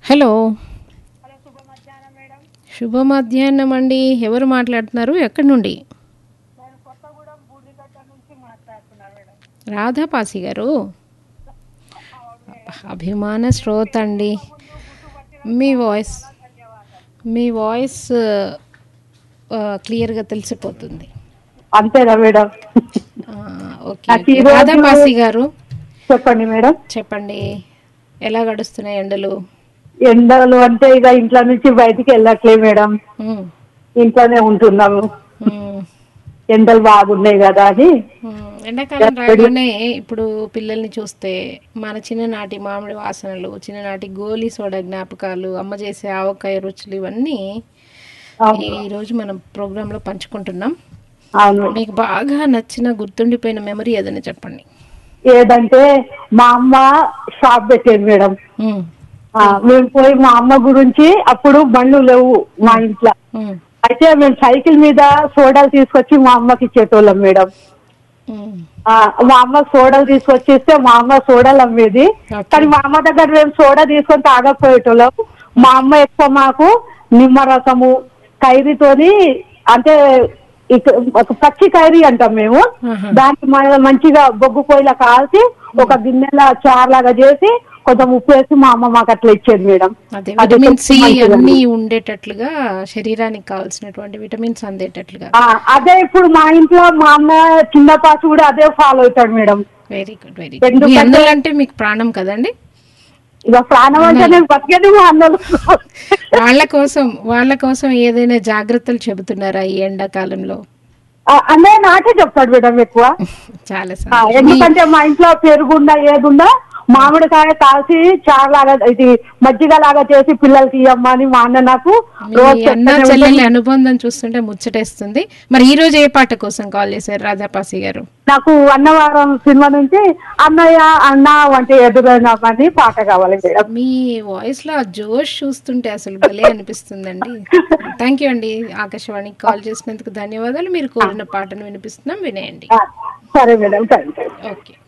Hello. Hello, శుభ మధ్యాహ్నం madam. శుభ మధ్యాహ్నం అండి. ఎవరు మాట్లాడుతున్నారు? ఎక్కడి నుండి? నేను కొత్తగూడెం బూడిగడ్డ నుంచి మాట్లాడుతున్నాను మేడం. రాధాపాసి గారు అవును మేడం. అభిమాన శ్రోత అండి. ముందు గుర్తుపట్టిన మీ చాలా వాయిస్ చాలా ధన్యవాదాలు. మీ వాయిస్ క్లియర్గా తెలిసిపోతుంది. అంతేనా మేడం? ఓకే నాకు ఓకే. ఈ రోజు రాధాపాసి గారు చెప్పండి మేడం. చెప్పండి, ఎలా గడుస్తున్నాయి ఎండలు? ఎండలు అంటే ఇక ఇంట్లో నుంచి బయటికి వెళ్ళట్లే మేడం, ఉమ్, ఇంట్లోనే ఉంటున్నాము. ఉమ్, ఎండలు బాగున్నాయి కదా అని. ఎండాకాలం రాగానే ఇప్పుడు పిల్లల్ని చూస్తే మన చిన్ననాటి మామిడి వాసనలు, చిన్ననాటి గోలీ సోడా జ్ఞాపకాలు, అమ్మ చేసే ఆవకాయ రుచులు ఇవన్నీ అవును ఈరోజు మనం ప్రోగ్రాంలో పంచుకుంటున్నాం. అవును. మీకు బాగా నచ్చిన గుర్తుండిపోయిన మెమరీ ఏదైనా చెప్పండి. ఏదంటే మా అమ్మ షాప్ పెట్టేది మేడం. ఉమ్, మేము పోయి మా అమ్మ గురించి, అప్పుడు బండ్లు లేవు మా ఇంట్లో, ఉమ్, అయితే మేము సైకిల్ మీద సోడాలు తీసుకొచ్చి మా అమ్మకి ఇచ్చేటోళ్ళం మేడం. ఉమ్, మా అమ్మ సోడాలు తీసుకొచ్చిస్తే మా అమ్మ సోడాలు అమ్మేది. ఓకే కానీ మా అమ్మ దగ్గర మేము సోడా తీసుకొని తాగకపోయేటోళ్ళం. మా ఓకే. అమ్మ ఎక్కువ మాకు నిమ్మరసము ఖైరీతోని, అంటే ఒక పచ్చి ఖైరీ అంటాం మేము, ఆహా. దానికి మంచిగా బొగ్గు పొయ్యిలా కాల్చి ఒక గిన్నెల చారులాగా చేసి కొంచెం ఉప్పు వేసి మా అమ్మ మాకు అట్లా ఇచ్చేది మేడం. అదే అది విటమిన్ సి మంచిదండి. అన్నీ ఉండేటట్లుగా, శరీరానికి కావాల్సినటువంటి విటమిన్స్ అందేటట్లుగా. అదే ఇప్పుడు మా ఇంట్లో మా అమ్మ చిన్న పాసు కూడా అదే ఫాలో అవుతాడు madam. Very good, very good. మీ ఎందుకంటే అన్నలంటే మీకు ప్రాణం కదండి? ఇక ప్రాణం అంటే అన్నలు నేను బతికేది మా అన్నలు. వాళ్ళ కోసం ఏదైనా జాగ్రత్తలు చెబుతున్నారా ఈ ఎండాకాలంలో? అన్నయ్య నాకే చెప్తాడు మేడం ఎక్కువ. చాలా సంతోషం. ఎందుకంటే మా ఇంట్లో పెరుగున్నా ఏదున్నా మామిడికాయ కాల్చి చారులాగా, ఇది మజ్జిగ లాగా చేసి పిల్లలకి ఇవ్వమ్మా అని మా అన్న నాకు మీ రోజు అన్న చెప్తానే చెల్లెలి ఉంటాడు. అనుబంధం చూస్తుంటే ముచ్చటేస్తుంది. మరి ఈ రోజు ఏ పాట కోసం కాల్ చేశారు రాధాపాసి గారు? నాకు అన్నవరం సినిమా నుంచి అన్నయ్య అన్న వంటి ఎదురైనామని పాట కావాలి మేడం. మీ వాయిస్ లో ఆ జోష్ చూస్తుంటే అసలు భలే అనిపిస్తుందండి. థ్యాంక్ యూ అండి. ఆకాశవాణికి కాల్ చేసినందుకు ధన్యవాదాలు. మీరు కోరిన పాటను వినిపిస్తున్నాం, వినేయండి. సరే మేడం, థ్యాంక్ యూ. ఓకే.